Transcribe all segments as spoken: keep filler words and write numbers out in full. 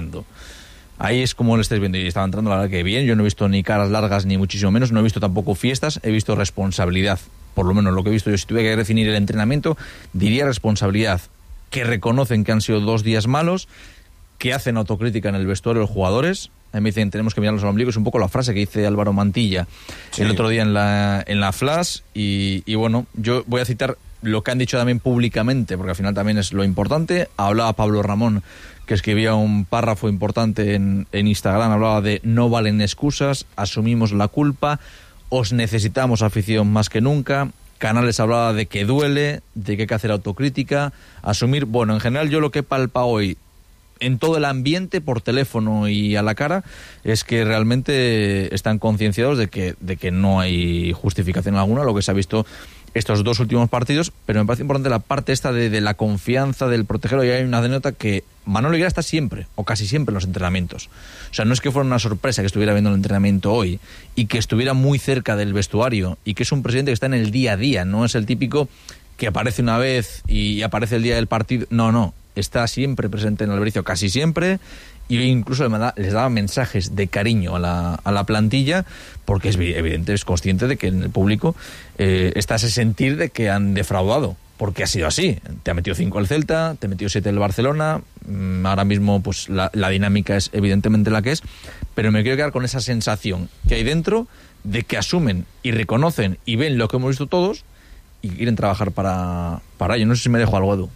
entrenando. Ahí es como lo estáis viendo, y estaba entrando la verdad que bien. Yo no he visto ni caras largas ni muchísimo menos, no he visto tampoco fiestas, he visto responsabilidad, por lo menos lo que he visto yo. Si tuviera que definir el entrenamiento, diría responsabilidad, que reconocen que han sido dos días malos, que hacen autocrítica en el vestuario de los jugadores. A mí me dicen, tenemos que mirarnos al ombligo, es un poco la frase que dice Álvaro Mantilla sí. el otro día en la, en la Flash, y, y bueno, yo voy a citar lo que han dicho también públicamente, porque al final también es lo importante. Hablaba Pablo Ramón, que escribía un párrafo importante en, en Instagram, hablaba de no valen excusas, asumimos la culpa, os necesitamos afición más que nunca. Canales hablaba de que duele, de que hay que hacer autocrítica, asumir, bueno, en general yo lo que he palpado hoy en todo el ambiente, por teléfono y a la cara, es que realmente están concienciados de que, de que no hay justificación alguna lo que se ha visto estos dos últimos partidos, pero me parece importante la parte esta de, de la confianza, del protegerlo. Y hay una denota que Manolo Higuera está siempre, o casi siempre en los entrenamientos. O sea, no es que fuera una sorpresa que estuviera viendo el entrenamiento hoy y que estuviera muy cerca del vestuario, y que es un presidente que está en el día a día, no es el típico que aparece una vez y aparece el día del partido. No, no, está siempre presente en el Albericio, casi siempre, y incluso les daba mensajes de cariño a la, a la plantilla, porque es evidente, es consciente de que en el público eh, está ese sentir de que han defraudado, porque ha sido así. Te ha metido cinco el Celta, te ha metido siete el Barcelona, mmm, ahora mismo pues la, la dinámica es evidentemente la que es, pero me quiero quedar con esa sensación que hay dentro de que asumen y reconocen y ven lo que hemos visto todos y quieren trabajar para, para ello. No sé si me dejo algo, Edu.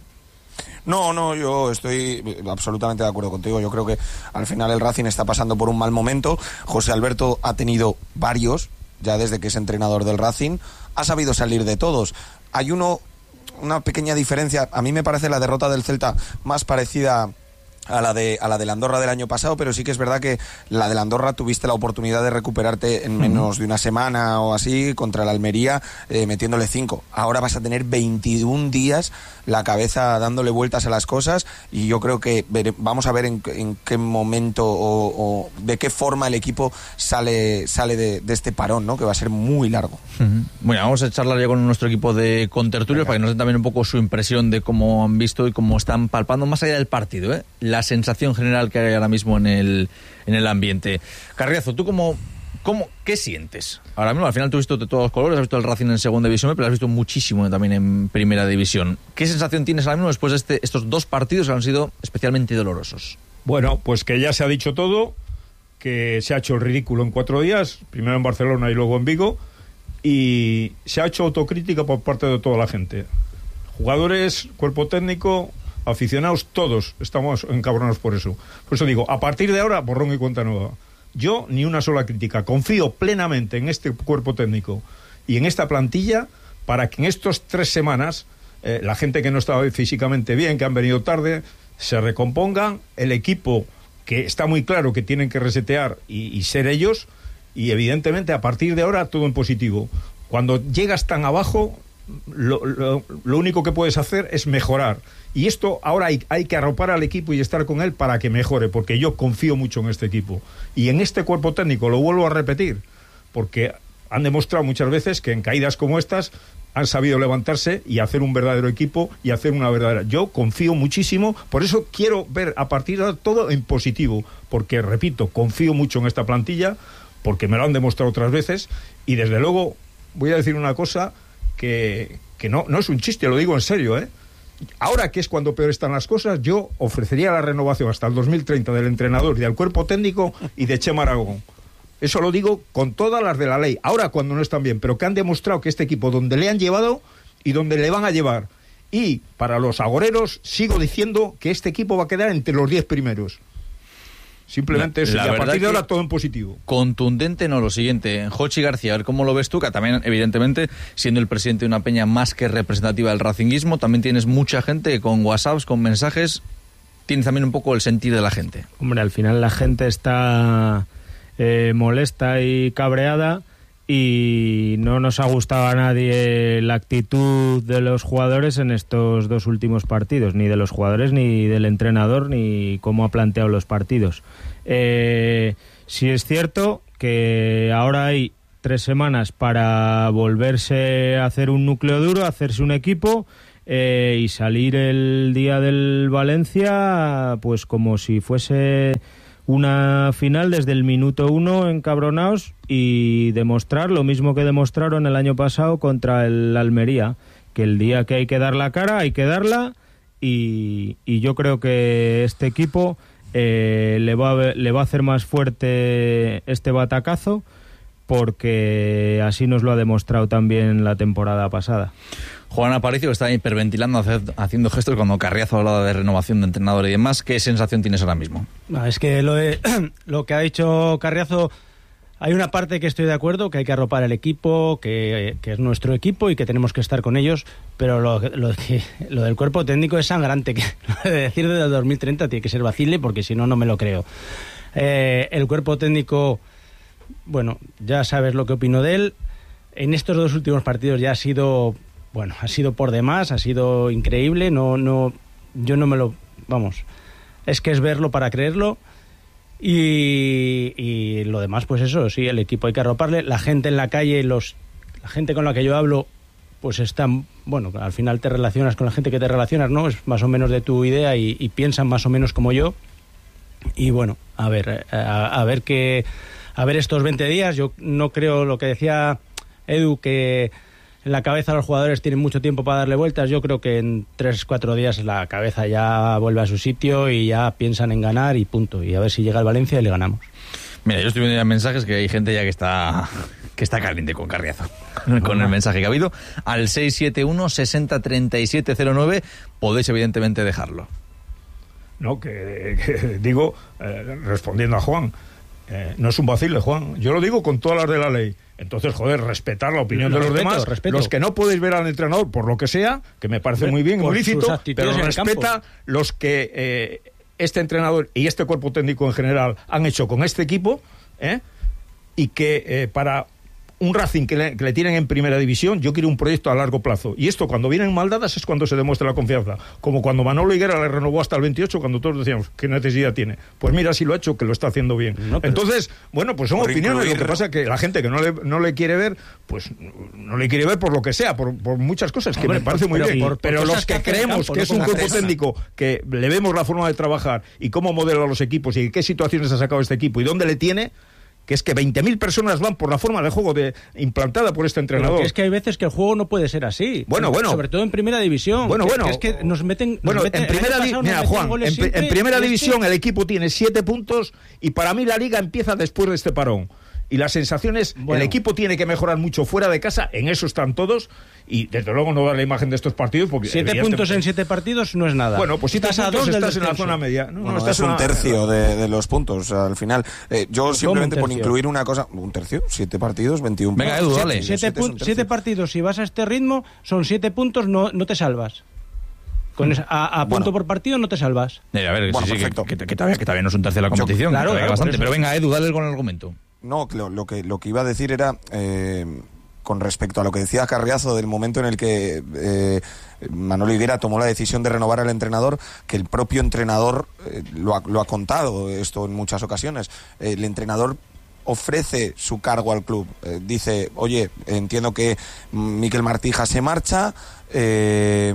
No, no, yo estoy absolutamente de acuerdo contigo. Yo creo que al final el Racing está pasando por un mal momento. José Alberto ha tenido varios, ya desde que es entrenador del Racing. Ha sabido salir de todos. Hay uno, una pequeña diferencia. A mí me parece la derrota del Celta más parecida a la de a la de la Andorra del año pasado, pero sí que es verdad que la de la Andorra tuviste la oportunidad de recuperarte en menos de una semana o así contra la Almería, eh, metiéndole cinco. Ahora vas a tener veintiún días la cabeza dándole vueltas a las cosas, y yo creo que vere, vamos a ver en, en qué momento o, o de qué forma el equipo sale sale de, de este parón, ¿no? Que va a ser muy largo. Uh-huh. Bueno, vamos a charlar ya con nuestro equipo de contertulios Venga. Para que nos den también un poco su impresión de cómo han visto y cómo están palpando más allá del partido, ¿eh? La sensación general que hay ahora mismo en el en el ambiente. Carriazo, ¿tú cómo, cómo qué sientes? Ahora mismo, al final tú has visto de todos los colores, has visto el Racing en segunda división, pero has visto muchísimo también en primera división. ¿Qué sensación tienes ahora mismo después de este, estos dos partidos que han sido especialmente dolorosos? Bueno, pues que ya se ha dicho todo, que se ha hecho el ridículo en cuatro días, primero en Barcelona y luego en Vigo, y se ha hecho autocrítica por parte de toda la gente. Jugadores, cuerpo técnico, aficionados, todos estamos encabronados por eso. Por eso digo, a partir de ahora, borrón y cuenta nueva. Yo ni una sola crítica. Confío plenamente en este cuerpo técnico y en esta plantilla para que en estas tres semanas eh, la gente que no estaba físicamente bien, que han venido tarde, se recompongan. El equipo, que está muy claro que tienen que resetear y, y ser ellos, y evidentemente a partir de ahora todo en positivo. Cuando llegas tan abajo, Lo, lo, lo único que puedes hacer es mejorar, y esto ahora hay, hay que arropar al equipo y estar con él para que mejore, porque yo confío mucho en este equipo y en este cuerpo técnico. Lo vuelvo a repetir, porque han demostrado muchas veces que en caídas como estas han sabido levantarse y hacer un verdadero equipo y hacer una verdadera... Yo confío muchísimo, por eso quiero ver a partir de ahora todo en positivo, porque repito, confío mucho en esta plantilla, porque me lo han demostrado otras veces, y desde luego voy a decir una cosa que, que no, no es un chiste, lo digo en serio, ¿eh? Ahora que es cuando peor están las cosas, yo ofrecería la renovación hasta el dos mil treinta del entrenador y del cuerpo técnico y de Chema Aragón. Eso lo digo con todas las de la ley. Ahora cuando no están bien, pero que han demostrado que este equipo, donde le han llevado y donde le van a llevar. Y para los agoreros, sigo diciendo que este equipo va a quedar entre los diez primeros. Simplemente eso, y a partir de ahora todo en positivo. Contundente, no, lo siguiente. Jochi García, a ver cómo lo ves tú, que también, evidentemente, siendo el presidente de una peña más que representativa del racinguismo, también tienes mucha gente con WhatsApps, con mensajes, tienes también un poco el sentir de la gente. Hombre, al final la gente está eh, molesta y cabreada, y no nos ha gustado a nadie la actitud de los jugadores en estos dos últimos partidos, ni de los jugadores, ni del entrenador, ni cómo ha planteado los partidos. Eh, sí es cierto que ahora hay tres semanas para volverse a hacer un núcleo duro, hacerse un equipo, eh, y salir el día del Valencia pues como si fuese una final desde el minuto uno encabronados y demostrar lo mismo que demostraron el año pasado contra el Almería, que el día que hay que dar la cara hay que darla, y, y yo creo que este equipo eh, le, va a, le va a hacer más fuerte este batacazo, porque así nos lo ha demostrado también la temporada pasada. Juan Aparicio está hiperventilando, haciendo gestos cuando Carriazo hablaba de renovación de entrenador y demás. ¿Qué sensación tienes ahora mismo? No, es que lo, de, lo que ha dicho Carriazo, hay una parte que estoy de acuerdo, que hay que arropar el equipo, que, que es nuestro equipo y que tenemos que estar con ellos, pero lo, lo, que, lo del cuerpo técnico es sangrante, que lo de decir desde el dos mil treinta tiene que ser vacile, porque si no, no me lo creo. Eh, el cuerpo técnico, bueno, ya sabes lo que opino de él. En estos dos últimos partidos ya ha sido... Bueno, ha sido por demás, ha sido increíble, no, no, yo no me lo, vamos, es que es verlo para creerlo, y, y lo demás, pues eso, sí, el equipo hay que arroparle, la gente en la calle, los, la gente con la que yo hablo, pues están, bueno, al final te relacionas con la gente que te relacionas, ¿no? Es más o menos de tu idea y, y piensan más o menos como yo, y bueno, a ver, a, a ver qué, a ver estos veinte días, yo no creo lo que decía Edu, que en la cabeza los jugadores tienen mucho tiempo para darle vueltas. Yo creo que en tres, cuatro días la cabeza ya vuelve a su sitio y ya piensan en ganar y punto. Y a ver si llega el Valencia y le ganamos. Mira, yo estoy viendo ya mensajes que hay gente ya que está que está caliente con Carriazo, con el mensaje que ha habido. Al seis siete uno, sesenta, treinta y siete cero nueve podéis evidentemente dejarlo. No, que, que digo, eh, respondiendo a Juan, eh, no es un vacile, Juan. Yo lo digo con todas las de la ley. Entonces, joder, respetar la opinión Lo de los respeto, demás. respeto. Los que no podéis ver al entrenador por lo que sea, que me parece muy bien, por muy lícito, sus actitudes pero en el respeta campo. los que eh, este entrenador y este cuerpo técnico en general han hecho con este equipo, ¿eh? Y que eh, para un Racing que le, que le tienen en primera división, yo quiero un proyecto a largo plazo. Y esto, cuando vienen mal dadas, es cuando se demuestra la confianza. Como cuando Manolo Higuera le renovó hasta el veintiocho, cuando todos decíamos, ¿qué necesidad tiene? Pues mira, si lo ha hecho, que lo está haciendo bien. No, pero... Entonces, bueno, pues son Por opiniones. incluir... Lo que pasa es que la gente que no le, no le quiere ver, pues no le quiere ver por lo que sea, por, por muchas cosas, que Hombre, me parece muy pero bien. por- por pero cosas los que que hace el creemos campo, que no es un con la cuerpo prensa. técnico, que le vemos la forma de trabajar y cómo modela a los equipos y en qué situaciones ha sacado este equipo y dónde le tiene, que es que veinte mil personas van por la forma de juego de, implantada por este entrenador. Pero que es que hay veces que el juego no puede ser así. Bueno, bueno. Sobre todo en primera división. Bueno, que, bueno. que es que nos meten... nos Bueno, meten- en primera, el año di- pasado nos mira, metían Juan, goles en, pri- siempre, en primera y es que- división el equipo tiene siete puntos y para mí la liga empieza después de este parón. Y las sensaciones, Bueno. el equipo tiene que mejorar mucho fuera de casa, en eso están todos, y desde luego no dar la imagen de estos partidos porque... Siete evidentemente- puntos en siete partidos no es nada. Bueno, pues si estás a dos del estás en la descenso. zona media. No, no, Bueno, estás es un en la- tercio de, de los puntos al final. Eh, yo simplemente un por tercio? incluir una cosa, un tercio, siete partidos, veintiún Venga, puntos. Edu, Siete, dale. siete Siete, es un pun- tercio. siete partidos, si vas a este ritmo, son siete puntos, no, no te salvas. Con esa- a, a punto Bueno. por partido no te salvas. Eh, a ver, Bueno, sí, sí, que, perfecto. que, que todavía, que todavía no es un tercio de la Yo- competición, claro, que todavía claro, bastante. por eso. Pero venga, Edu, dale con el argumento. No, lo, lo que lo que iba a decir era eh, con respecto a lo que decía Carriazo del momento en el que eh, Manolo Higuera tomó la decisión de renovar al entrenador, que el propio entrenador eh, lo, ha, lo ha contado esto en muchas ocasiones. Eh, el entrenador ofrece su cargo al club. Eh, dice, oye, entiendo que Miquel Martija se marcha, eh,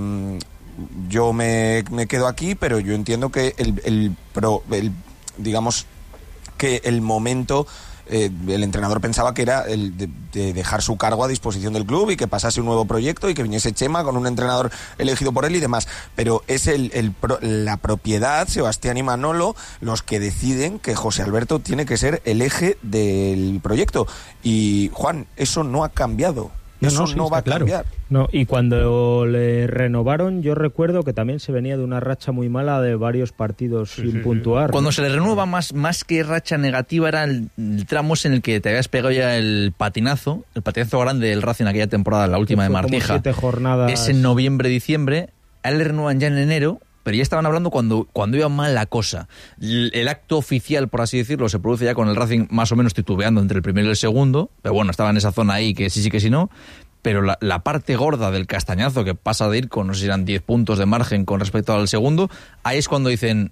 yo me, me quedo aquí, pero yo entiendo que el, el, pro, el digamos que el momento eh, el entrenador pensaba que era el de, de dejar su cargo a disposición del club y que pasase un nuevo proyecto y que viniese Chema con un entrenador elegido por él y demás, pero es el, el pro, la propiedad, Sebastián y Manolo, los que deciden que José Alberto tiene que ser el eje del proyecto. Y Juan, eso no ha cambiado. No, Eso no, no, sí, va está a claro. cambiar. No, y cuando le renovaron, yo recuerdo que también se venía de una racha muy mala de varios partidos Sí, sin sí, sí. puntuar. Cuando ¿no? se le renueva, más, más que racha negativa, era el, el tramos en el que te habías pegado ya el patinazo, el patinazo grande del Racing aquella temporada, la última de Fue como Martija. siete jornadas. Es en noviembre, diciembre. A él le renuevan ya en enero, pero ya estaban hablando cuando, cuando iba mal la cosa. El, el acto oficial, por así decirlo, se produce ya con el Racing más o menos titubeando entre el primero y el segundo. Pero bueno, estaba en esa zona ahí que sí, sí, que sí, no. Pero la, la parte gorda del castañazo, que pasa de ir con, no sé si eran diez puntos de margen con respecto al segundo, ahí es cuando dicen,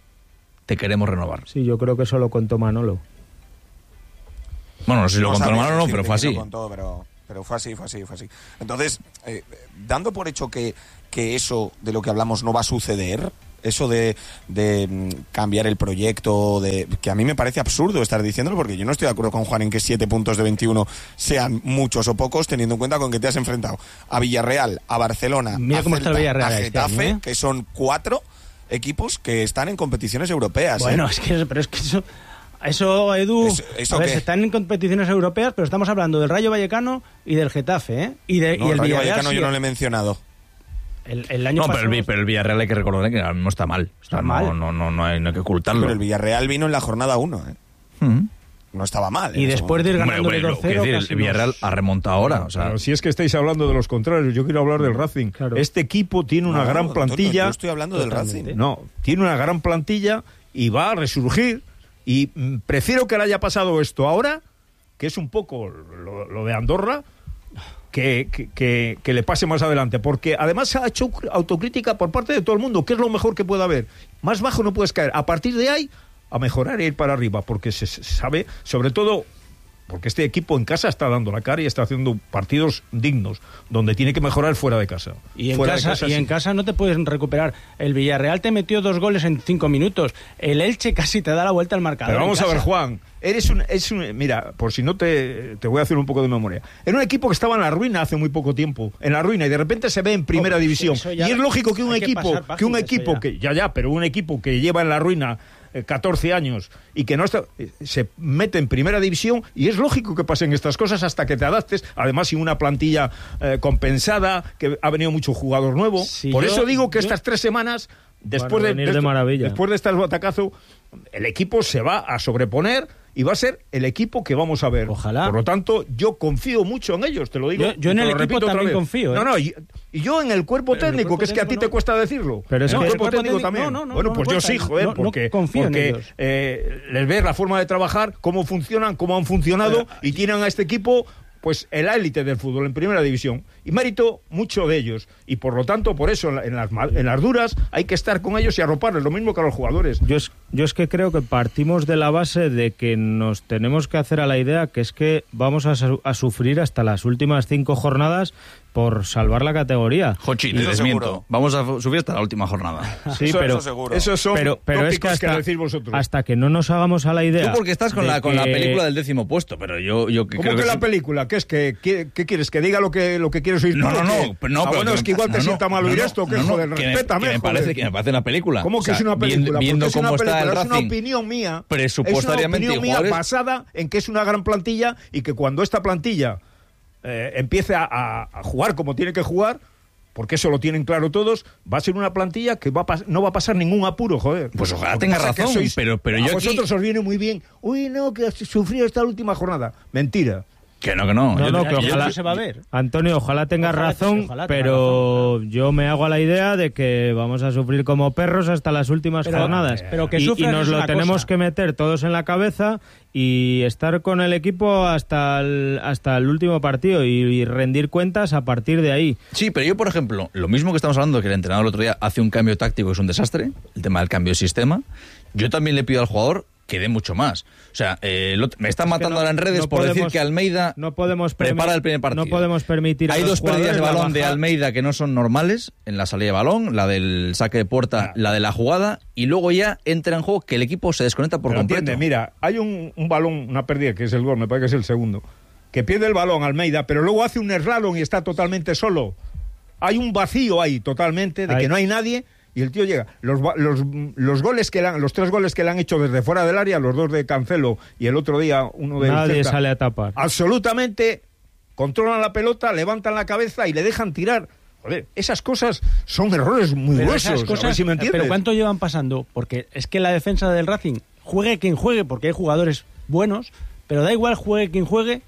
te queremos renovar. Sí, yo creo que eso lo contó Manolo. Bueno, no sé si lo No contó sabía hermano o no, decirte pero fue quién así. lo contó, pero, pero fue así, fue así, fue así. Entonces, eh, dando por hecho que que eso de lo que hablamos no va a suceder? Eso de, de mm, cambiar el proyecto, de que a mí me parece absurdo estar diciéndolo, porque yo no estoy de acuerdo con Juan en que siete puntos de veintiuno sean muchos o pocos, teniendo en cuenta con que te has enfrentado a Villarreal, a Barcelona, Mira a cómo Celta, está el Villarreal a este Getafe, año, ¿eh? que son cuatro equipos que están en competiciones europeas. Bueno, ¿eh? es que, pero es que eso... Eso, Edu, ¿Eso, eso a ver, qué? se están en competiciones europeas, pero estamos hablando del Rayo Vallecano y del Getafe, ¿eh? Y, de, No, y el el Rayo Villarreal, Vallecano sí, yo no lo he mencionado. el, el año No, pasado... pero el, Vi- pero el Villarreal hay que recordar que ahora mismo está mal. O sea, Está no, mal. No, no, no, hay, no hay que ocultarlo. Pero el Villarreal vino en la jornada uno, ¿eh? Mm. No estaba mal. Y en ese después de ir Hombre, ganándole bueno, dos quiero cero... decir, el Villarreal ha remontado ahora. O sea, Pero si es que estáis hablando de los contrarios, yo quiero hablar del Racing. Claro. Este equipo tiene una No, gran Antonio, plantilla. yo estoy hablando del Totalmente. Racing. No, tiene una gran plantilla y va a resurgir. Y mm, prefiero que le haya pasado esto ahora, que es un poco lo, lo de Andorra, que, que, que, que le pase más adelante. Porque además se ha hecho autocrítica por parte de todo el mundo, que es lo mejor que puede haber. Más bajo no puedes caer. A partir de ahí, a mejorar e ir para arriba, porque se sabe, sobre todo... Porque este equipo en casa está dando la cara y está haciendo partidos dignos, donde tiene que mejorar fuera de casa. Y en, Fuera casa, de casa, y sí. en casa no te puedes recuperar. El Villarreal te metió dos goles en cinco minutos. El Elche casi te da la vuelta al marcador. Pero vamos en a ver, casa. Juan, eres un, es un... Mira, por si no te... Te voy a hacer un poco de memoria. Era un equipo que estaba en la ruina hace muy poco tiempo, en la ruina, y de repente se ve en primera Oh, división. eso Y ya es lógico que un hay que equipo, pasar que un páginas, equipo eso ya. que... Ya, ya, pero un equipo que lleva en la ruina eh, catorce años y que no está... eh, se mete en primera división, y es lógico que pasen estas cosas hasta que te adaptes, además sin una plantilla eh, compensada, que ha venido mucho jugador nuevo. Sí, por yo- eso digo que yo- estas tres semanas, después Van a de, venir de de esto- maravilla. después de este batacazo, el equipo se va a sobreponer y va a ser el equipo que vamos a ver. Ojalá. Por lo tanto, yo confío mucho en ellos, te lo digo. Yo- yo en te el lo equipo repito otra también vez. confío, ¿eh? No, no, y, y yo en el cuerpo Pero en el técnico, cuerpo que es que a ti técnico te no. cuesta decirlo. Pero es en que- el cuerpo cuerpo técnico técnico, también. no, no, no, bueno, no pues me yo cuesta. sí, joder, No, no porque, confío en porque ellos. eh, les ves la forma de trabajar, cómo funcionan, cómo han funcionado, y tienen a este equipo pues el élite del fútbol en primera división, y mérito mucho de ellos, y por lo tanto, por eso en, la- en las, ma- en las duras hay que estar con ellos y arroparles, lo mismo que a los jugadores. Yo es, yo es que creo que partimos de la base de que nos tenemos que hacer a la idea que es que vamos a, su- a sufrir hasta las últimas cinco jornadas por salvar la categoría. Jochi, te Eso desmiento. seguro. Vamos a subir hasta la última jornada. Sí, Eso- pero, eso seguro. Esos son pero, pero es que tópicos hasta, decís vosotros. hasta que no nos hagamos a la idea... Tú porque estás con de la con la que- película del décimo puesto, pero yo, yo que ¿Cómo creo que, que la sí. película? ¿Qué es? ¿Que, qué, qué quieres? ¿Que diga lo que, lo que quieres oír? No, tú, no, o no, qué? pero no, Ah, pero bueno, que es que me- igual te no, sienta no, mal oír no, esto, que no, no, joder, que me- respétame, que me parece joder. que me parece una película. ¿Cómo O que sea, es una viendo- película? viendo Porque es una cómo está película, el es una Racing opinión mía. presupuestariamente es y una opinión mía jugadores- basada en que es una gran plantilla y que cuando esta plantilla eh, empiece a, a- a jugar como tiene que jugar, porque eso lo tienen claro todos, va a ser una plantilla que va a pas- no va a pasar ningún apuro, joder. Pues ojalá Lo que tenga pasa es que razón, pero- pero a yo aquí- vosotros os viene muy bien. Uy, no, que has sufrido esta última jornada. Mentira. Que no, que no. No, Yo- no, yo- que yo- ojalá se va a ver. Antonio, ojalá tengas Ojalá- razón, ojalá tenga pero razón, yo me hago a la idea de que vamos a sufrir como perros hasta las últimas Pero- jornadas. pero que y, y sufras nos es lo una tenemos cosa. que meter todos en la cabeza y estar con el equipo hasta el, hasta el último partido y, y rendir cuentas a partir de ahí. Sí, pero yo, por ejemplo, lo mismo que estamos hablando de que el entrenador el otro día hace un cambio táctico que es un desastre, el tema del cambio de sistema, yo también le pido al jugador que dé mucho más. O sea, eh, lo- me están Es que matando no- ahora en redes no por decir podemos- que Almeida no podemos prepara permi- el primer partido. no podemos permitir a Hay los dos pérdidas de jugadores la balón de baja- Almeida que no son normales en la salida de balón, la del saque de puerta, Ah. la de la jugada, y luego ya entra en juego que el equipo se desconecta por Pero completo. entiende, mira, hay un, un balón, una pérdida que es el gol, me parece que es el segundo, que pierde el balón Almeida, pero luego hace un slalom y está totalmente solo. Hay un vacío ahí totalmente de Hay- que no hay nadie y el tío llega. Los, va- los, los goles que le han- los tres goles que le han hecho desde fuera del área, los dos de Cancelo y el otro día uno de Nadie sale a tapar. absolutamente controlan la pelota, levantan la cabeza y le dejan tirar. Joder, esas cosas son errores muy Pero gruesos. esas a cosas, ver si me entiendes. pero ¿cuánto llevan pasando? Porque es que la defensa del Racing, juegue quien juegue, porque hay jugadores buenos, pero da igual juegue quien juegue,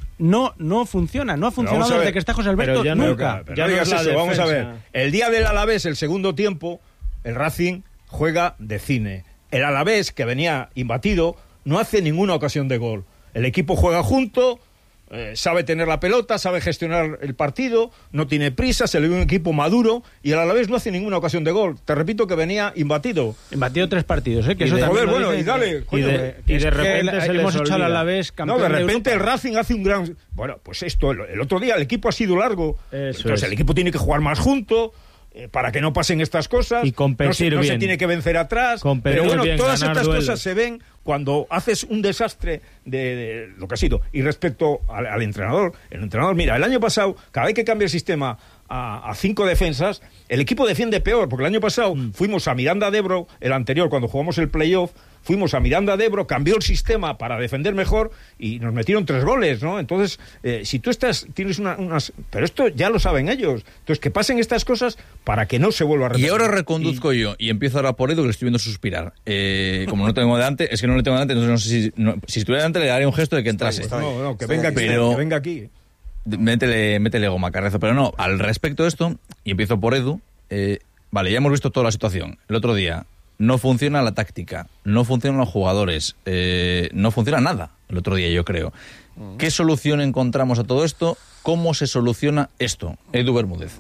no no funciona, no ha Pero funcionado vamos a desde ver. que está José Alberto, Pero ya no- nunca. Pero Ya no no digas es la eso, vamos a ver. defensa. El día del Alavés, el segundo tiempo, el Racing juega de cine. El Alavés, que venía imbatido, no hace ninguna ocasión de gol. El equipo juega junto, eh, sabe tener la pelota, sabe gestionar el partido, no tiene prisa, se le ve un equipo maduro y el Alavés no hace ninguna ocasión de gol. Te repito que venía imbatido. Batido tres partidos, ¿eh? Que Y eso de- también joder, lo bueno, dicen y dale, que- coño, y de, que y es de que repente la- se hemos les hecho al olvida. Alavés No, campeón de repente Europa. el Racing hace un gran... Bueno, pues esto, el, el otro día el equipo ha sido largo, Eso entonces es. el equipo tiene que jugar más junto, eh, para que no pasen estas cosas. Y competir no se, no bien. se tiene que vencer atrás. Competir pero bueno, bien, todas ganar estas duelos. cosas se ven cuando haces un desastre de, de lo que ha sido. Y respecto al, al entrenador, el entrenador, mira, el año pasado, cada vez que cambia el sistema a, a cinco defensas, el equipo defiende peor, porque el año pasado mm. fuimos a Miranda de Ebro, el anterior, cuando jugamos el playoff, fuimos a Miranda de Ebro, cambió el sistema para defender mejor y nos metieron tres goles, ¿no? Entonces, eh, si tú estás, tienes una, unas... Pero esto ya lo saben ellos. Entonces, que pasen estas cosas para que no se vuelva a repetir. Y ahora reconduzco y... yo, y empiezo ahora por Edu, que le estoy viendo suspirar. Eh, como no tengo delante, es que no le tengo delante, entonces no sé si... No, si estuviera delante le daría un gesto de que entrase. Está bien, está bien. No, no, que venga aquí, pero... que venga aquí. Métele, métele goma, Carriazo. Pero no, al respecto de esto, y empiezo por Edu, eh, vale, ya hemos visto toda la situación. El otro día... No funciona la táctica, no funcionan los jugadores, eh, no funciona nada el otro día, yo creo. ¿Qué solución encontramos a todo esto? ¿Cómo se soluciona esto? Edu Bermúdez.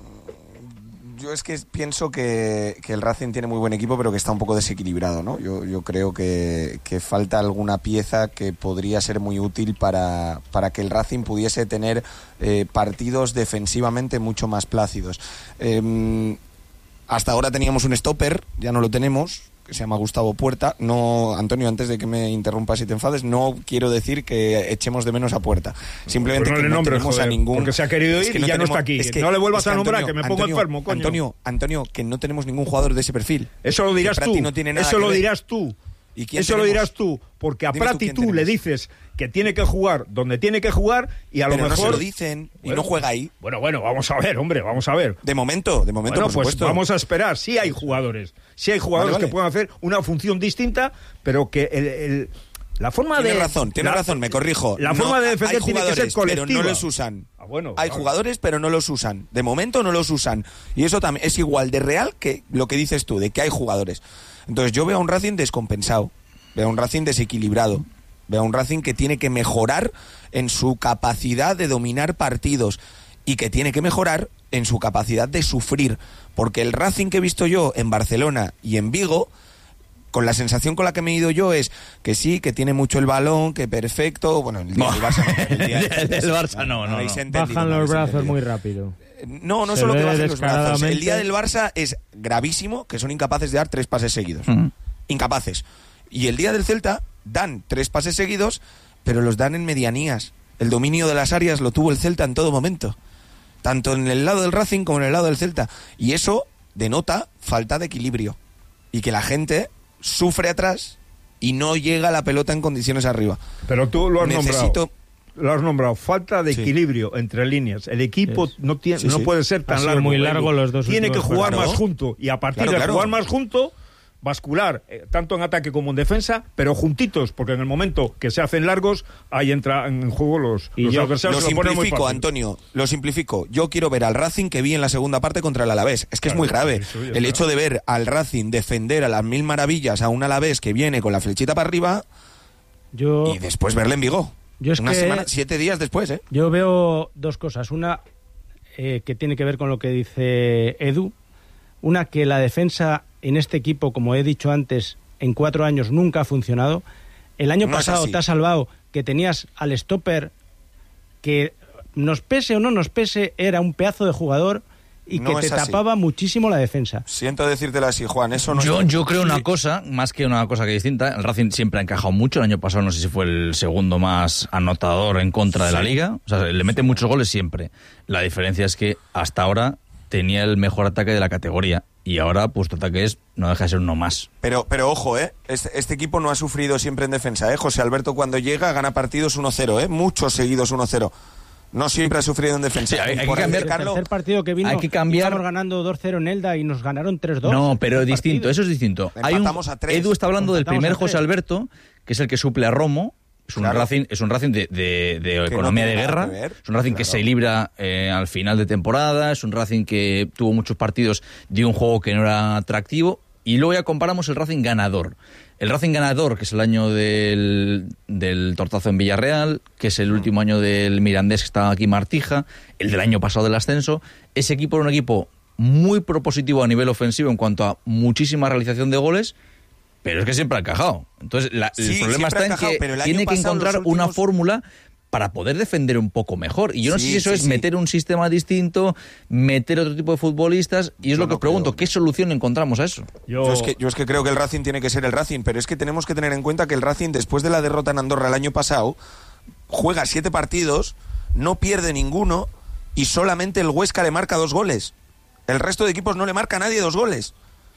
Yo es que pienso que, que el Racing tiene muy buen equipo, pero que está un poco desequilibrado, ¿no? Yo, yo creo que, que falta alguna pieza que podría ser muy útil para, para que el Racing pudiese tener eh, partidos defensivamente mucho más plácidos. Eh, hasta ahora teníamos un stopper, ya no lo tenemos, que se llama Gustavo Puerta. No, Antonio, antes de que me interrumpas y te enfades, no quiero decir que echemos de menos a Puerta. Simplemente pues no que le no nombres, tenemos joder, a ningún... porque se ha querido ir es que y no ya tenemos, no está aquí. Es que, no le vuelvas es que a nombrar, Antonio, que me pongo Antonio, enfermo, coño. Antonio, Antonio, que no tenemos ningún jugador de ese perfil. Eso lo dirás tú. No tiene nada Eso que lo ver. dirás tú. ¿Y quién Eso lo tenemos? dirás tú, porque a Dime Prati tú tú, quién le tenemos. dices que tiene que jugar donde tiene que jugar y a Pero lo no mejor... se lo dicen y Bueno, no juega ahí. Bueno, bueno, vamos a ver, hombre, vamos a ver. De momento, de momento, Bueno, por pues supuesto. vamos a esperar. Sí hay jugadores, sí hay jugadores Vale, vale. que pueden hacer una función distinta, pero que el... el la forma Tienes de... razón, tienes la- razón, me corrijo. La No, forma de defender hay tiene que ser jugadores, colectiva. pero no los usan. Ah, bueno, hay claro. jugadores, pero no los usan. De momento no los usan. Y eso también es igual de real que lo que dices tú, de que hay jugadores. Entonces yo veo a un Racing descompensado, veo a un Racing desequilibrado, veo a un Racing que tiene que mejorar en su capacidad de dominar partidos y que tiene que mejorar en su capacidad de sufrir. Porque el Racing que he visto yo en Barcelona y en Vigo, con la sensación con la que me he ido yo, es que sí, que tiene mucho el balón, que perfecto. Bueno, el día del Barça no. El día El Barça no, no, habéis no. entendido, Bajan no los habéis brazos entendido. muy rápido. No, no Se solo que ve bajen los brazos. El descaradamente. día del Barça es gravísimo, que son incapaces de dar tres pases seguidos. Ujú. Incapaces. Y el día del Celta dan tres pases seguidos, pero los dan en medianías. El dominio de las áreas lo tuvo el Celta en todo momento. Tanto en el lado del Racing como en el lado del Celta. Y eso denota falta de equilibrio. Y que la gente sufre atrás y no llega la pelota en condiciones arriba. Pero tú lo has Necesito... nombrado. Lo has nombrado. Falta de Sí. equilibrio entre líneas. El equipo Es. no tiene, Sí, no sí. puede ser Ha tan sido largo. muy Edu. largo los dos Tiene que últimos jugar partidos. más junto. Y a partir Claro, de claro. jugar más junto, bascular, eh, tanto en ataque como en defensa, pero juntitos, porque en el momento que se hacen largos, ahí entran en juego los, Y los yo- adversarios. Lo se ponen muy simplifico, fácil. Antonio, lo simplifico. Yo quiero ver al Racing que vi en la segunda parte contra el Alavés. Es que Claro, es muy grave. eso ya El está. hecho de ver al Racing defender a las mil maravillas a un Alavés que viene con la flechita para arriba Yo, y después verle en Vigo. Yo es Una que- semana, siete días después, ¿eh? yo veo dos cosas. Una eh, que tiene que ver con lo que dice Edu. Una, que la defensa en este equipo, como he dicho antes, en cuatro años nunca ha funcionado. El año No es pasado así. te ha salvado que tenías al stopper que, nos pese o no nos pese, era un pedazo de jugador y No que te es así. tapaba muchísimo la defensa. Siento decírtelo así, Juan. Eso no Yo, es... yo creo una cosa, más que una cosa que distinta. El Racing siempre ha encajado mucho. El año pasado no sé si fue el segundo más anotador en contra de la liga. O sea, le mete muchos goles siempre. La diferencia es que hasta ahora tenía el mejor ataque de la categoría. Y ahora, pues tu ataque es, no deja de ser uno más. Pero, pero ojo, ¿eh? Este, este equipo no ha sufrido siempre en defensa, ¿eh? José Alberto cuando llega gana partidos uno cero, ¿eh? Muchos seguidos uno cero. No siempre ha sufrido en defensa. Sí, hay- Y hay por que cambiar- El acercarlo- tercer partido que vino, hay que cambiar- íbamos ganando dos cero en Elda y nos ganaron tres dos. No, pero el distinto, partido. eso es distinto. Hay un- Empatamos a tres. Edu está hablando del Empatamos primer a tres. José Alberto, que es el que suple a Romo. Es un Claro. Racing, es un Racing de, de- de no economía de tiene nada guerra. que ver, Es un Racing que claro. se libra eh, al final de temporada. Es un Racing que tuvo muchos partidos de un juego que no era atractivo. Y luego ya comparamos el Racing ganador. El Racing ganador, que es el año del, del tortazo en Villarreal, que es el último año del Mirandés que estaba aquí Martija, el del año pasado del ascenso. Ese equipo era un equipo muy propositivo a nivel ofensivo en cuanto a muchísima realización de goles, pero es que siempre ha encajado. Entonces, la- Sí, el problema siempre está ha en encajado, que pero el año tiene que pasado, encontrar los una últimos- fórmula para poder defender un poco mejor. Y yo no Sí, sé si eso sí, es sí. meter un sistema distinto, meter otro tipo de futbolistas, y es Yo lo que no os pregunto, creo. ¿qué solución encontramos a eso? Yo, Yo es, que, yo es que creo que el Racing tiene que ser el Racing, pero es que tenemos que tener en cuenta que el Racing, después de la derrota en Andorra el año pasado, juega siete partidos, no pierde ninguno y solamente el Huesca le marca dos goles. El resto de equipos no le marca a nadie dos goles.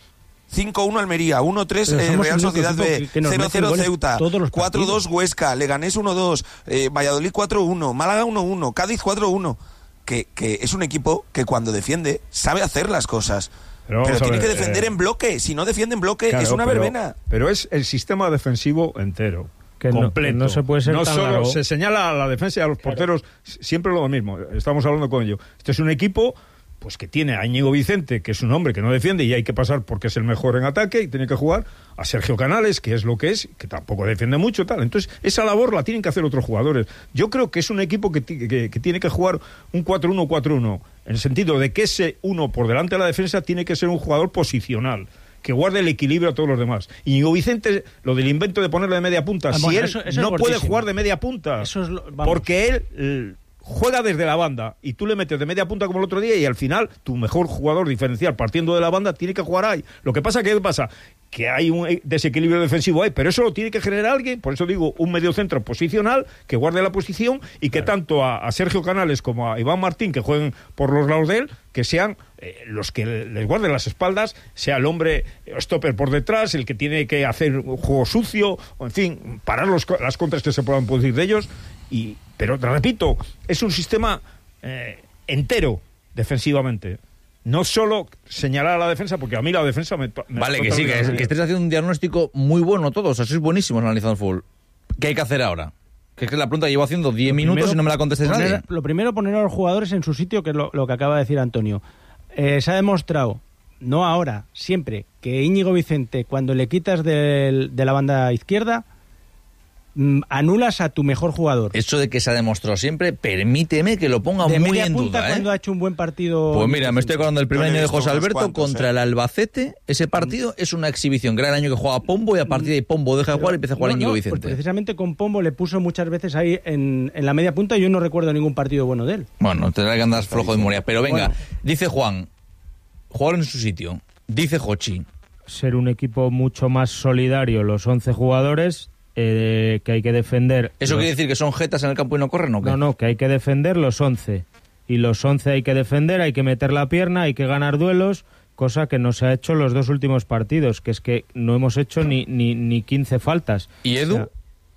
cinco uno Almería, uno tres Pero eh, somos Real el único Sociedad equipo B, que- que nos cero cero meten goles Ceuta, todos los cuatro dos partidos. Huesca, Leganés uno dos, eh, Valladolid cuatro uno, Málaga uno uno, Cádiz cuatro uno. Que, que es un equipo que cuando defiende sabe hacer las cosas. Pero Pero, vamos a tiene ver, que defender eh, en bloque. Si no defiende en bloque, claro, es una pero- verbena. Pero es el sistema defensivo entero. Que no- completo. que no se puede ser No tan solo largo. se señala a la defensa y a los porteros siempre lo mismo. Estamos hablando con ello. Este es un equipo pues que tiene a Íñigo Vicente, que es un hombre que no defiende y hay que pasar porque es el mejor en ataque y tiene que jugar, a Sergio Canales, que es lo que es, que tampoco defiende mucho, tal. Entonces, esa labor la tienen que hacer otros jugadores. Yo creo que es un equipo que, ti- que, que tiene que jugar un cuatro uno cuatro uno, en el sentido de que ese uno por delante de la defensa tiene que ser un jugador posicional, que guarde el equilibrio a todos los demás. Y Íñigo Vicente, lo del invento de ponerle de media punta, Ah, si bueno, él eso- eso es no puede fortísimo. jugar de media punta, Eso es lo- vamos. porque él eh, juega desde la banda y tú le metes de media punta como el otro día y al final tu mejor jugador diferencial partiendo de la banda tiene que jugar ahí. Lo que pasa, ¿qué pasa? Que hay un desequilibrio defensivo ahí, pero eso lo tiene que generar alguien, por eso digo, un mediocentro posicional que guarde la posición y que tanto a, a Sergio Canales como a Iván Martín, que jueguen por los lados de él, que sean eh, los que les guarden las espaldas, sea el hombre stopper por detrás, el que tiene que hacer un juego sucio, o en fin, parar los, las contras que se puedan producir de ellos. Y, pero te repito, es un sistema eh, entero defensivamente. No solo señalar a la defensa, porque a mí la defensa me... me Vale, que sí, que, es- que estés haciendo un diagnóstico muy bueno todos, o sea, sois buenísimos analizando el fútbol. ¿Qué hay que hacer ahora? Que es que la pregunta llevo haciendo diez Lo minutos primero, y no me la contestes poner- nadie. Lo primero, poner a los jugadores en su sitio, que es lo, lo que acaba de decir Antonio. Eh, se ha demostrado, no ahora, siempre, que Íñigo Vicente, cuando le quitas del- de la banda izquierda, mm, anulas a tu mejor jugador. Eso de que se ha demostrado siempre, permíteme que lo ponga de muy media en punta duda, ¿eh? cuando ha hecho un buen partido. Pues mira, me estoy acordando del primer Yo le he año de visto José unos Alberto cuantos, contra ¿eh? el Albacete. Ese partido es una exhibición. Gran año que juega Pombo y a partir de ahí Pombo deja de jugar y empieza a jugar No, Íñigo no, Vicente. pues precisamente con Pombo le puso muchas veces ahí en, en la media punta y yo no recuerdo ningún partido bueno de él. Bueno, tendrá que andar flojo de memoria. Pero venga, Bueno. dice Juan, jugar en su sitio. Dice Jochi, Ser un equipo mucho más solidario, los once jugadores, eh, que hay que defender... ¿eso los- quiere decir que son jetas en el campo y no corren o qué? No, no, que hay que defender los once. Y los once hay que defender, hay que meter la pierna, hay que ganar duelos, cosa que no se ha hecho los dos últimos partidos, que es que no hemos hecho ni, ni, ni quince faltas. ¿Y Edu? O sea,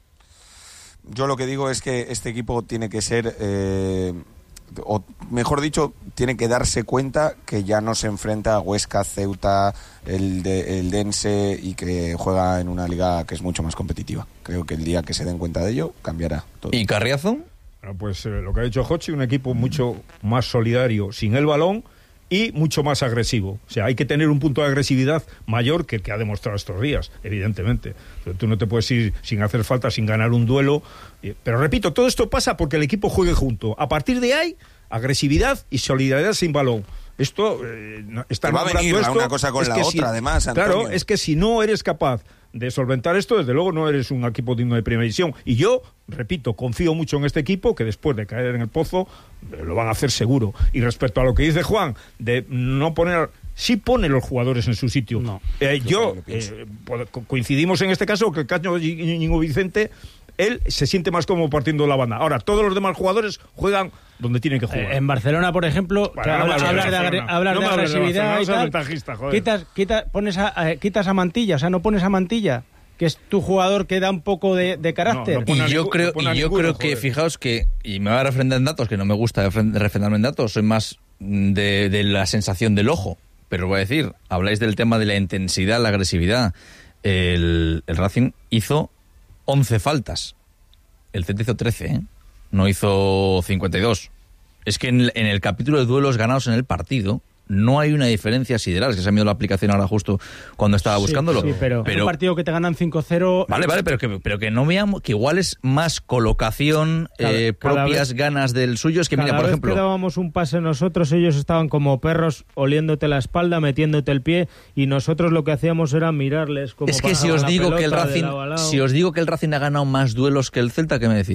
Yo lo que digo es que este equipo tiene que ser, eh, o mejor dicho, tiene que darse cuenta que ya no se enfrenta a Huesca, Ceuta, el, de, el Dense y que juega en una liga que es mucho más competitiva. Creo que el día que se den cuenta de ello cambiará todo. ¿Y Carriazo? Bueno, pues eh, lo que ha dicho Hochi, un equipo mucho más solidario sin el balón y mucho más agresivo. O sea, hay que tener un punto de agresividad mayor que el que ha demostrado estos días, evidentemente. Pero tú no te puedes ir sin hacer falta, sin ganar un duelo. Eh, Pero repito, todo esto pasa porque el equipo juegue junto. A partir de ahí, agresividad y solidaridad sin balón. Esto eh, no- está Te va a nombrando venir la esto, una cosa con es la que otra, además, Antonio. Claro, es que si no eres capaz de solventar esto, desde luego no eres un equipo digno de primera división. Y yo, repito, confío mucho en este equipo, que después de caer en el pozo, eh, lo van a hacer seguro. Y respecto a lo que dice Juan, de no poner... Sí pone los jugadores en su sitio. No. Eh, Yo yo, también lo pienso. eh, po- co- coincidimos en este caso que el caño de Íñigo Vicente, él se siente más cómodo partiendo de la banda. Ahora, todos los demás jugadores juegan donde tienen que jugar. Eh, en Barcelona, por ejemplo, Bueno, que no me habla- hables de hablar de, agre- Barcelona. hablar No de me hables de agresividad Barcelona, y no seas tal, ventajista, joder. quitas, quitas, pones a, eh, quitas a Mantilla, o sea, no pones a Mantilla, que es tu jugador que da un poco de, de carácter. No, no pone a Y yo ningú- creo, no pone a y yo ninguno, creo que, joder. fijaos que, y me voy a refrendar en datos, que no me gusta refren- refrendarme en datos, soy más mm, de, de la sensación del ojo. Pero os voy a decir, habláis del tema de la intensidad, la agresividad. El, el Racing hizo once faltas. El Celta hizo trece, ¿eh? No hizo cincuenta y dos. Es que en el, en el capítulo de duelos ganados en el partido no hay una diferencia sideral. Es que se ha ido la aplicación ahora justo cuando estaba Sí, buscándolo. sí, pero, es un partido que te ganan cinco cero. Vale, vale, pero que, pero que no veamos que igual es más colocación, Cada- eh, cada propias vez- ganas del suyo. Es que Cada mira, por vez ejemplo, que dábamos un pase nosotros, ellos estaban como perros oliéndote la espalda, metiéndote el pie, y nosotros lo que hacíamos era mirarles como es que si pasaban la os digo que el pelota de Racing, lado a lado. si os digo que el Racing ha ganado más duelos que el Celta, ¿qué me decís?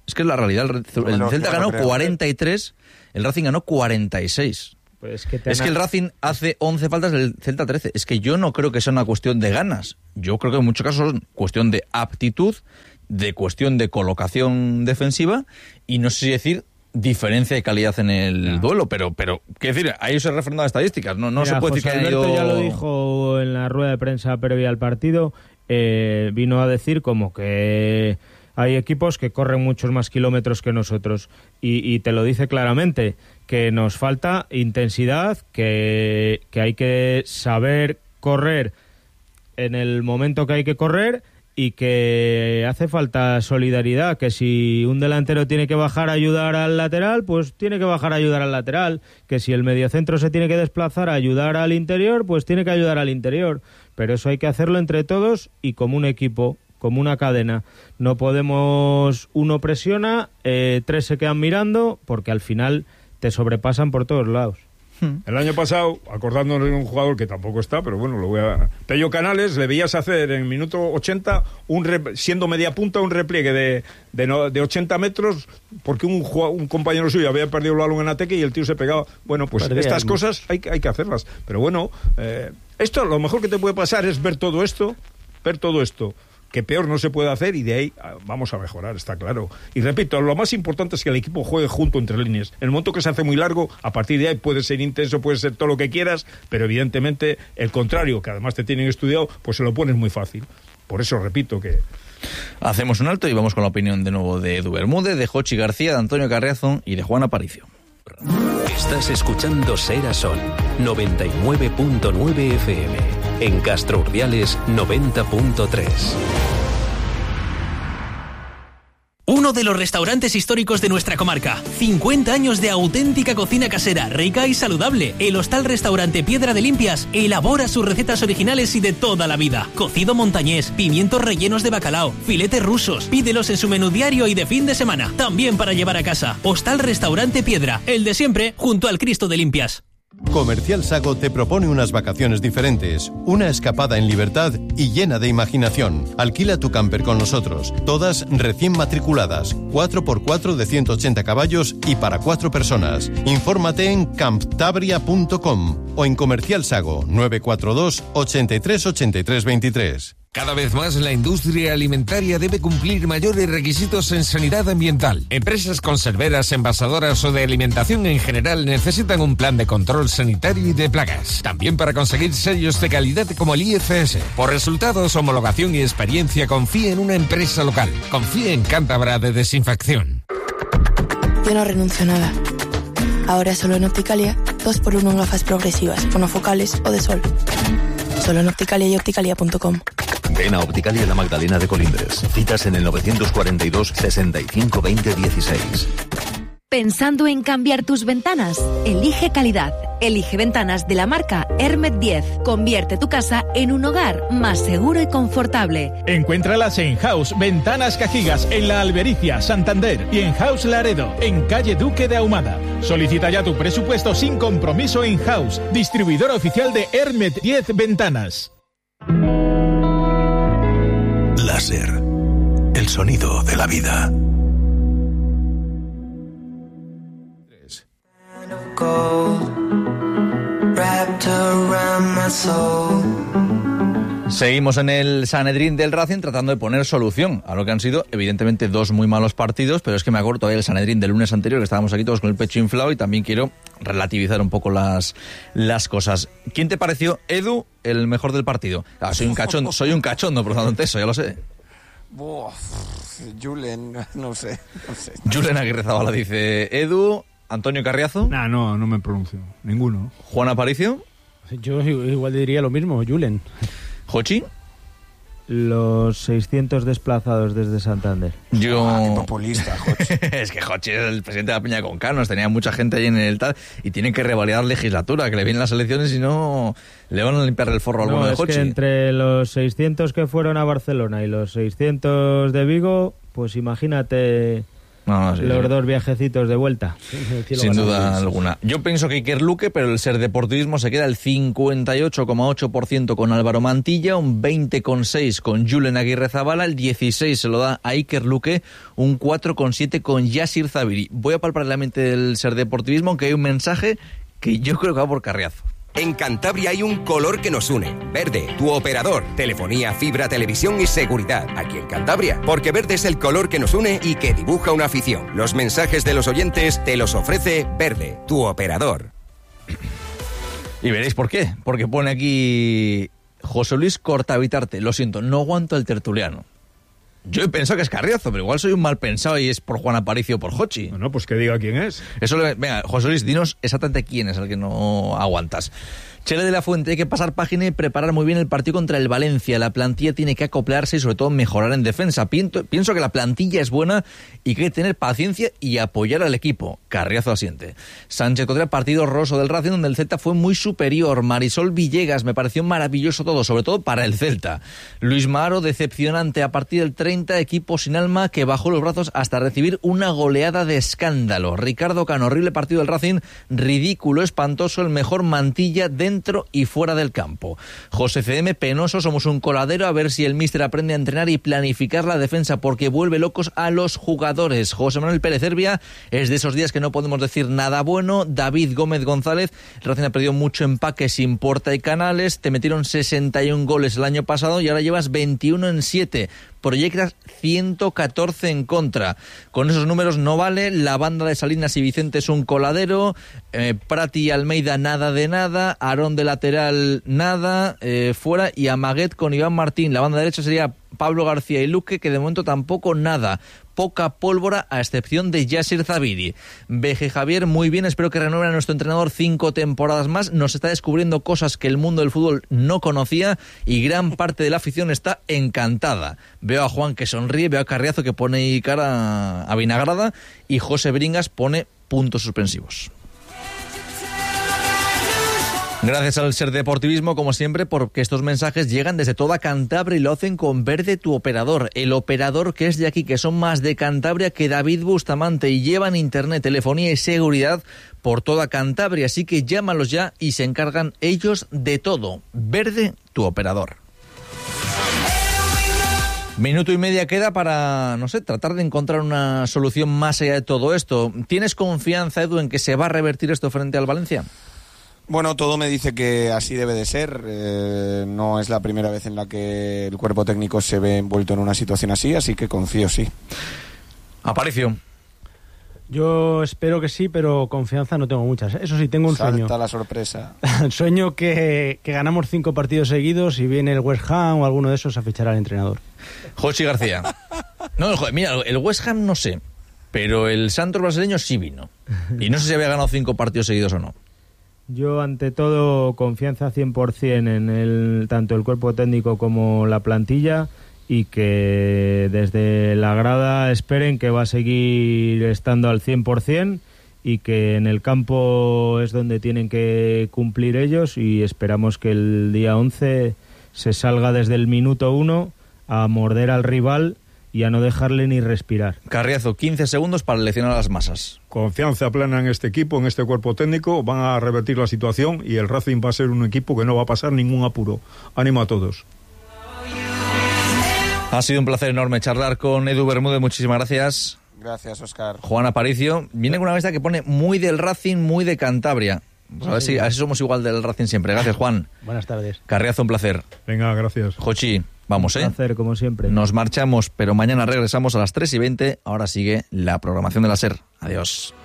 Es que es la realidad. El, el no, Celta no ganó creo. cuarenta y tres, el Racing ganó cuarenta y seis. Pues que te Es que el Racing hace once faltas, el Celta trece. Es que yo no creo que sea una cuestión de ganas. Yo creo que en muchos casos es cuestión de aptitud, de cuestión de colocación defensiva y no sé si decir diferencia de calidad en el No. duelo, pero, pero quiero decir, ahí se refrendan estadísticas. No, no Mira, se puede José decir que han Alberto ido... ya lo dijo en la rueda de prensa previa al partido, eh, vino a decir como que hay equipos que corren muchos más kilómetros que nosotros y, y te lo dice claramente, que nos falta intensidad, que, que hay que saber correr en el momento que hay que correr y que hace falta solidaridad, que si un delantero tiene que bajar a ayudar al lateral, pues tiene que bajar a ayudar al lateral, que si el mediocentro se tiene que desplazar a ayudar al interior, pues tiene que ayudar al interior, pero eso hay que hacerlo entre todos y como un equipo, como una cadena. No podemos, uno presiona, eh, tres se quedan mirando, porque al final te sobrepasan por todos lados. El año pasado, acordándonos de un jugador que tampoco está, pero bueno, lo voy a... Pello Canales, le veías hacer en el minuto ochenta, un re... siendo media punta, un repliegue de, de, no... de ochenta metros, porque un, un compañero suyo había perdido el balón en ataque y el tío se pegaba. Bueno, pues Perdía estas el... cosas hay, hay que hacerlas. Pero bueno, eh, esto, lo mejor que te puede pasar es ver todo esto, ver todo esto, que peor no se puede hacer y de ahí ah, vamos a mejorar, está claro. Y repito, lo más importante es que el equipo juegue junto entre líneas. En el momento que se hace muy largo, a partir de ahí puede ser intenso, puede ser todo lo que quieras, pero evidentemente el contrario, que además te tienen estudiado, pues se lo pones muy fácil. Por eso repito que... Hacemos un alto y vamos con la opinión de nuevo de Edu Bermúdez, de Jochi García, de Antonio Carriazo y de Juan Aparicio. Estás escuchando Ser a Sol, noventa y nueve punto nueve F M. En Castro Urdiales, noventa punto tres. Uno de los restaurantes históricos de nuestra comarca. cincuenta años de auténtica cocina casera, rica y saludable. El Hostal Restaurante Piedra de Limpias elabora sus recetas originales y de toda la vida. Cocido montañés, pimientos rellenos de bacalao, filetes rusos. Pídelos en su menú diario y de fin de semana. También para llevar a casa. Hostal Restaurante Piedra, el de siempre, junto al Cristo de Limpias. Comercial Sago te propone unas vacaciones diferentes, una escapada en libertad y llena de imaginación. Alquila tu camper con nosotros, todas recién matriculadas, cuatro por cuatro de ciento ochenta caballos y para cuatro personas. Infórmate en camptabria punto com o en Comercial Sago nueve cuatro dos, ochenta y tres, ochenta y tres, veintitrés. Cada vez más la industria alimentaria debe cumplir mayores requisitos en sanidad ambiental. Empresas conserveras, envasadoras o de alimentación en general necesitan un plan de control sanitario y de plagas. También para conseguir sellos de calidad como el I F S. Por resultados, homologación y experiencia, confíe en una empresa local. Confíe en Cántabra de Desinfección. Yo no renuncio a nada. Ahora solo en Opticalia, dos por uno en gafas progresivas, monofocales o de sol. Solo en Opticalia y opticalia punto com. Ven a Opticalia La Magdalena de Colindres. Citas en el novecientos cuarenta y dos, sesenta y cinco, veinte, dieciséis. ¿Pensando en cambiar tus ventanas? Elige calidad. Elige ventanas de la marca Hermet diez. Convierte tu casa en un hogar más seguro y confortable. Encuéntralas en House Ventanas Cajigas, en La Albericia, Santander, y en House Laredo, en calle Duque de Ahumada. Solicita ya tu presupuesto sin compromiso en House, distribuidor oficial de Hermet diez Ventanas. Láser, el sonido de la vida. Seguimos en el Sanedrín del Racing tratando de poner solución a lo que han sido evidentemente dos muy malos partidos, pero es que me acuerdo todavía del Sanedrín del lunes anterior, que estábamos aquí todos con el pecho inflado, y también quiero relativizar un poco las, las cosas. ¿Quién te pareció, Edu, el mejor del partido? Ah, soy un cachondo, soy un cachondo, por lo tanto, eso ya lo sé. Buah, Julen, no sé, no sé. Julen Aguirre Zabala dice Edu. Antonio Carriazo. Nah, no, no me pronuncio. Ninguno. Juan Aparicio. Yo igual diría lo mismo, Julen. Jochi. Los seiscientos desplazados desde Santander. Yo... Ah, qué populista, Jochi. Es que Jochi es el presidente de la Peña con Canos, tenía mucha gente ahí en el tal, y tienen que revalidar legislatura, que le vienen las elecciones y no le van a limpiar el forro a alguno no, de es Jochi. Que entre los seiscientos que fueron a Barcelona y los seiscientos de Vigo, pues imagínate No, no, sí, los sí. dos viajecitos de vuelta. Sin duda alguna. Yo pienso que Iker Luque, pero el Ser Deportivismo se queda el cincuenta y ocho coma ocho por ciento con Álvaro Mantilla, un veinte coma seis por ciento con Julen Aguirrezabala, el dieciséis por ciento se lo da a Iker Luque, un cuatro coma siete por ciento con Yasir Zabiri. Voy a palpar la mente del Ser Deportivismo, aunque hay un mensaje que yo creo que va por Carriazo. En Cantabria hay un color que nos une. Verde, tu operador. Telefonía, fibra, televisión y seguridad. Aquí en Cantabria. Porque verde es el color que nos une y que dibuja una afición. Los mensajes de los oyentes te los ofrece Verde, tu operador. Y veréis por qué. Porque pone aquí José Luis Cortavitarte. Lo siento, no aguanto al tertuliano. Yo he pensado que es Carriazo, pero igual soy un mal pensado y es por Juan Aparicio o por Hochi. No, no, pues que diga quién es. Eso le... Venga, José Luis, dinos exactamente quién es el que no aguantas. Chele de la Fuente, hay que pasar página y preparar muy bien el partido contra el Valencia. La plantilla tiene que acoplarse y sobre todo mejorar en defensa. Pienso, pienso que la plantilla es buena y que hay que tener paciencia y apoyar al equipo. Carriazo asiente. Sánchez Contreras, partido roso del Racing donde el Celta fue muy superior. Marisol Villegas, me pareció maravilloso todo, sobre todo para el Celta. Luis Maharo, decepcionante a partir del treinta, equipo sin alma que bajó los brazos hasta recibir una goleada de escándalo. Ricardo Cano, horrible partido del Racing, ridículo, espantoso, el mejor Mantilla dentro y fuera del campo. José C M, penoso, somos un coladero, a ver si el míster aprende a entrenar y planificar la defensa porque vuelve locos a los jugadores. José Manuel Pérez Herbia, es de esos días que no podemos decir nada bueno. David Gómez González, el Racing ha perdido mucho empaque sin Porta y Canales, te metieron sesenta y un goles el año pasado y ahora llevas veintiuno en siete. Proyectas ciento catorce en contra. Con esos números no vale. La banda de Salinas y Vicente es un coladero. Eh, Prati y Almeida nada de nada. Aarón de lateral nada. Eh, fuera. Y Amaguet con Iván Martín. La banda derecha sería Pablo García y Luque, que de momento tampoco nada. Poca pólvora a excepción de Yasir Zabiri. B G Javier, muy bien, espero que renueven a nuestro entrenador cinco temporadas más. Nos está descubriendo cosas que el mundo del fútbol no conocía y gran parte de la afición está encantada. Veo a Juan que sonríe, veo a Carriazo que pone cara avinagrada y José Bringas pone puntos suspensivos. Gracias al Ser Deportivismo, como siempre, porque estos mensajes llegan desde toda Cantabria y lo hacen con Verde, tu operador. El operador que es de aquí, que son más de Cantabria que David Bustamante y llevan internet, telefonía y seguridad por toda Cantabria. Así que llámalos ya y se encargan ellos de todo. Verde, tu operador. Minuto y media queda para, no sé, tratar de encontrar una solución más allá de todo esto. ¿Tienes confianza, Edu, en que se va a revertir esto frente al Valencia? Bueno, todo me dice que así debe de ser. Eh, no es la primera vez en la que el cuerpo técnico se ve envuelto en una situación así, así que confío, sí. Aparicio. Yo espero que sí, pero confianza no tengo muchas. Eso sí, tengo un Salta sueño. la sorpresa. Sueño que, que ganamos cinco partidos seguidos y viene el West Ham o alguno de esos a fichar al entrenador. Jochi García. No, joder, mira, el West Ham no sé, pero el Santos brasileño sí vino. Y no sé si había ganado cinco partidos seguidos o no. Yo, ante todo, confianza cien por ciento en el, tanto el cuerpo técnico como la plantilla, y que desde la grada esperen que va a seguir estando al cien por ciento y que en el campo es donde tienen que cumplir ellos, y esperamos que el día once se salga desde el minuto uno a morder al rival y a no dejarle ni respirar. Carriazo, quince segundos para leccionar a las masas. Confianza plena en este equipo, en este cuerpo técnico. Van a revertir la situación y el Racing va a ser un equipo que no va a pasar ningún apuro. Ánimo a todos. Ha sido un placer enorme charlar con Edu Bermúdez. Muchísimas gracias. Gracias, Óscar. Juan Aparicio. Viene con una lista que pone muy del Racing, muy de Cantabria. A ver si así somos igual del Racing siempre. Gracias, Juan. Buenas tardes. Carriazo, un placer. Venga, gracias. Jochi, vamos, ¿eh? Un placer, como siempre. Nos marchamos, pero mañana regresamos a las tres y veinte. Ahora sigue la programación de la SER. Adiós.